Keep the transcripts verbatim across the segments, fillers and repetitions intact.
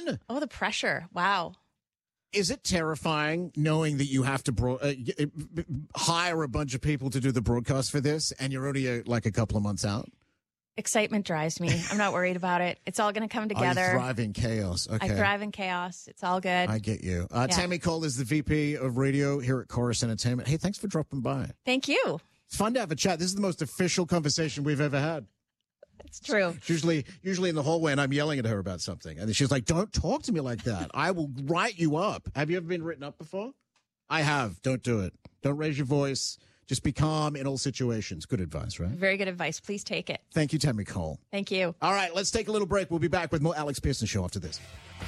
on. Oh, the pressure. Wow. Is it terrifying knowing that you have to bro- uh, hire a bunch of people to do the broadcast for this and you're already uh, like a couple of months out? Excitement drives me. I'm not worried about it. It's all going to come together. I thrive in chaos. Okay. I thrive in chaos. It's all good. I get you. Uh, Yeah. Tammy Cole is the V P of radio here at Chorus Entertainment. Hey, thanks for dropping by. Thank you. It's fun to have a chat. This is the most official conversation we've ever had. It's true. It's usually, usually in the hallway, and I'm yelling at her about something. And she's like, don't talk to me like that. I will write you up. Have you ever been written up before? I have. Don't do it. Don't raise your voice. Just be calm in all situations. Good advice, right? Very good advice. Please take it. Thank you, Tammy Cole. Thank you. All right, let's take a little break. We'll be back with more Alex Pearson Show after this.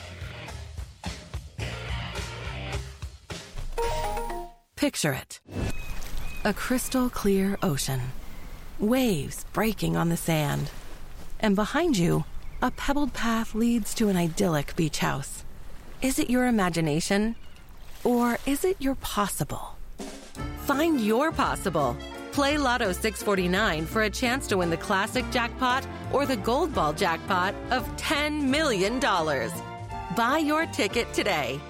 Picture it. A crystal clear ocean. Waves breaking on the sand. And behind you, a pebbled path leads to an idyllic beach house. Is it your imagination? Or is it your possible? Find your possible. Play Lotto six forty-nine for a chance to win the classic jackpot or the gold ball jackpot of ten million dollars. Buy your ticket today.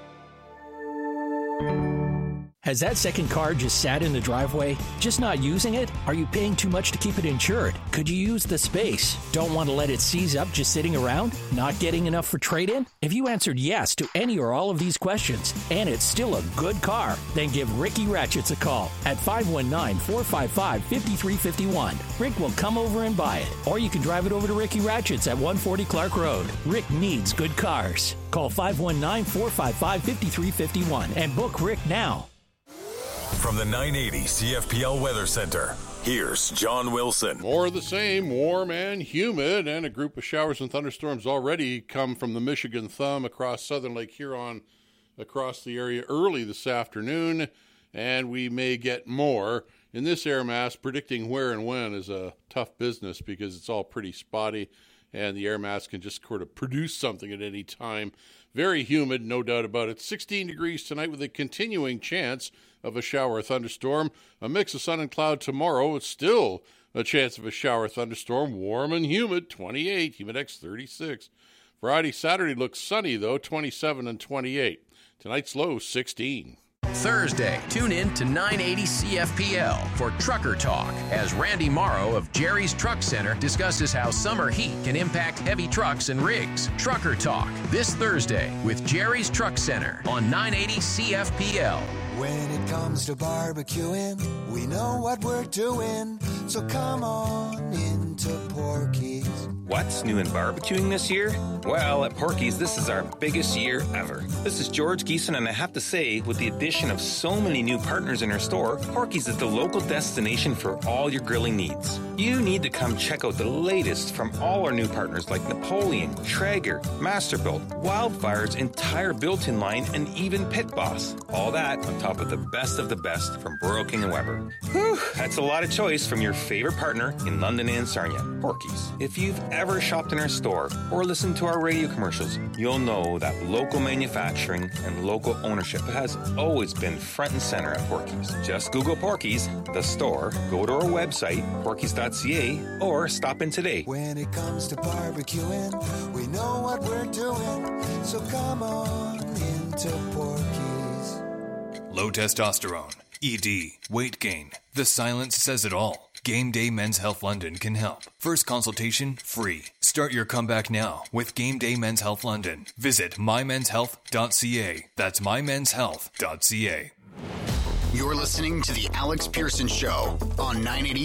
Has that second car just sat in the driveway? Just not using it? Are you paying too much to keep it insured? Could you use the space? Don't want to let it seize up just sitting around? Not getting enough for trade-in? If you answered yes to any or all of these questions, and it's still a good car, then give Ricky Ratchets a call at five one nine, four five five, five three five one. Rick will come over and buy it. Or you can drive it over to Ricky Ratchets at one forty Clark Road. Rick needs good cars. Call five one nine, four five five, five three five one and book Rick now. From the nine eighty C F P L Weather Center, here's John Wilson. More of the same, warm and humid, and a group of showers and thunderstorms already come from the Michigan Thumb across southern Lake Huron, across the area early this afternoon, and we may get more. In this air mass, predicting where and when is a tough business because it's all pretty spotty, and the air mass can just sort of produce something at any time. Very humid, no doubt about it. sixteen degrees tonight with a continuing chance of a shower or thunderstorm. A mix of sun and cloud tomorrow. It's still a chance of a shower or thunderstorm. Warm and humid, twenty-eight. Humidex, thirty-six. Friday, Saturday looks sunny, though, twenty-seven and twenty-eight. Tonight's low, sixteen. Thursday, tune in to nine eighty C F P L for Trucker Talk as Randy Morrow of Jerry's Truck Center discusses how summer heat can impact heavy trucks and rigs. Trucker Talk this Thursday with Jerry's Truck Center on nine eighty C F P L. When it comes to barbecuing, we know what we're doing, so come on into Porky's. What's new in barbecuing this year? Well, at Porky's, this is our biggest year ever. This is George Geeson, and I have to say, with the addition of so many new partners in our store, Porky's is the local destination for all your grilling needs. You need to come check out the latest from all our new partners like Napoleon, Traeger, Masterbuilt, Wildfire's entire built-in line, and even Pit Boss. All that on top of the best of the best from Burrow King and Weber. Whew, that's a lot of choice from your favorite partner in London and Sarnia, Porky's. If you've ever shopped in our store or listened to our radio commercials, you'll know that local manufacturing and local ownership has always been front and center at Porky's. Just Google Porky's, the store, go to our website, porkys dot c a, or stop in today. When it comes to barbecuing, we know what we're doing, so come on into Porky's. Low testosterone, E D, weight gain. The silence says it all. Game Day Men's Health London can help. First consultation free. Start your comeback now with Game Day Men's Health London. Visit my mens health dot c a. That's my mens health dot c a. You're listening to The Alex Pearson Show on nine eighty